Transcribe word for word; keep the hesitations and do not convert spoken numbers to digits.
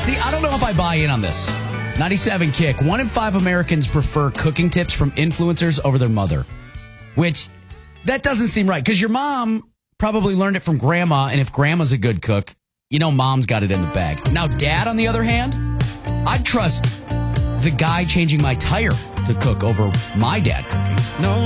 See, I don't know if I buy in on this. ninety-seven Kick. One in five Americans prefer cooking tips from influencers over their mother, which that doesn't seem right because your mom probably learned it from grandma. And if grandma's a good cook, you know, mom's got it in the bag. Now, dad, on the other hand, I'd trust the guy changing my tire to cook over my dad cooking. No.